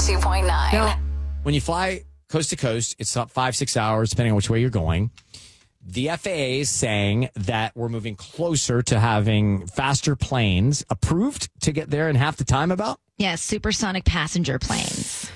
102.9. Now, when you fly coast to coast, it's about 5-6 hours, depending on which way you're going. The FAA is saying that we're moving closer to having faster planes approved to get there in half the time about? Yes, supersonic passenger planes.